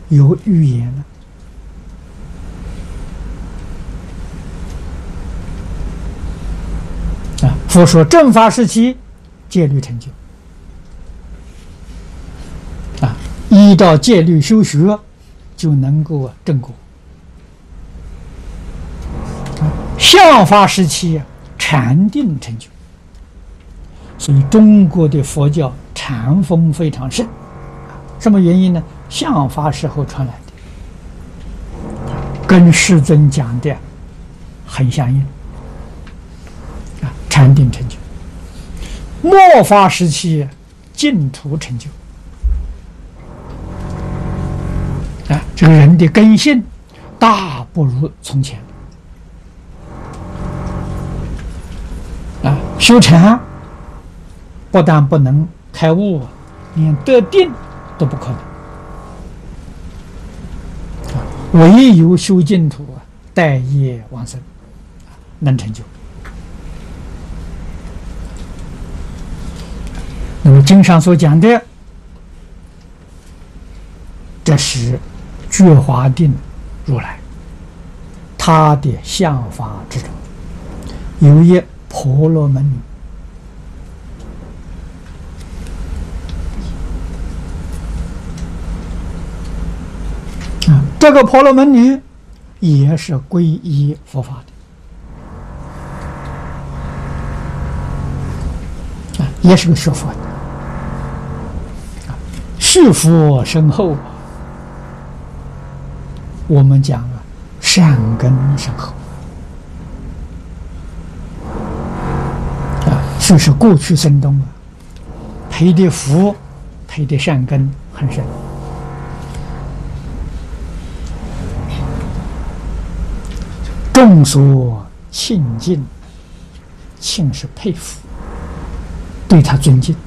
有预言了。佛说正法时期戒律成就，依照戒律修学，就能够正果。相法时期禅定成就，所以中国的佛教禅风非常盛。什么原因呢？相法时候传来的，跟世尊讲的很相应。禅定成就。末法时期净土成就。这个人的根性大不如从前。修禅不但不能开悟，连得定都不可能。唯有修净土，待业往生，能成就。那么经上所讲的，这是觉华定如来他的相法之中，有一婆罗门女。这个婆罗门女也是皈依佛法的，也是个学佛的，续佛深厚。我们讲善根深厚，所以是过去生中培的福，培的善根很深。众所庆敬，庆是佩服，对他尊敬。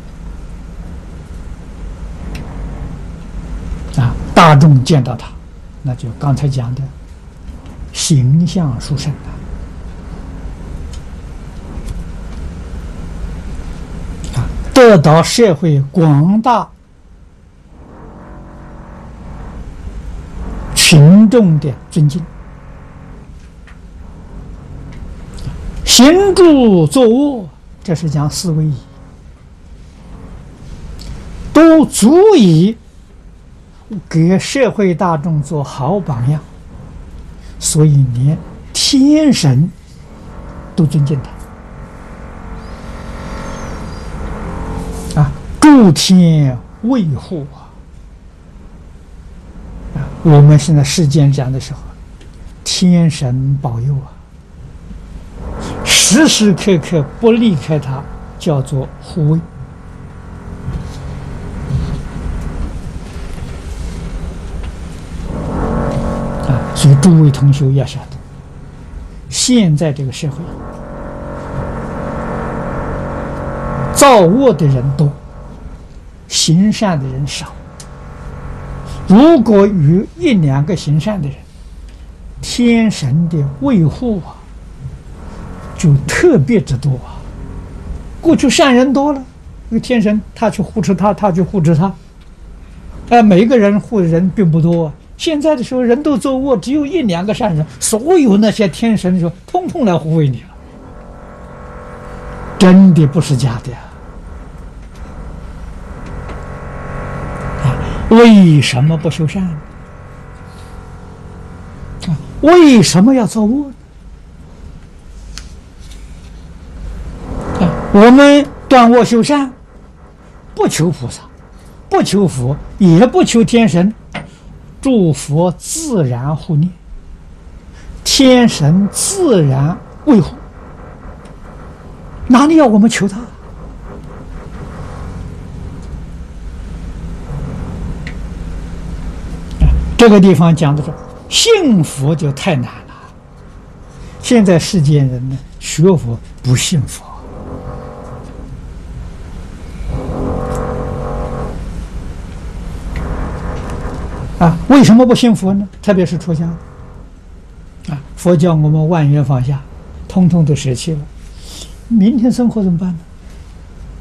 大众见到他，那就刚才讲的形象殊胜得到社会广大群众的尊敬。行住坐卧，这是讲四威仪，都足以给社会大众做好榜样，所以连天神都尊敬他。诸天卫护我们现在世间讲的时候，天神保佑时时刻刻不离开他，叫做护卫。所以诸位同学要晓得，现在这个社会造恶的人多，行善的人少。如果有一两个行善的人，天神的卫护就特别之多过去善人多了，那个天神他去护持他，他去护持他。每一个人护的人并不多现在的时候人都作恶，只有一两个善人，所有那些天神说通通来护卫你了，真的不是假的为什么不修善为什么要造恶我们断恶修善，不求菩萨，不求佛，也不求天神，诸佛自然护念，天神自然维护，哪里要我们求他？这个地方讲的是信佛就太难了。现在世间人呢，学佛不信佛。为什么不信佛呢？特别是出家佛教我们万缘放下，通通都舍弃了，明天生活怎么办呢？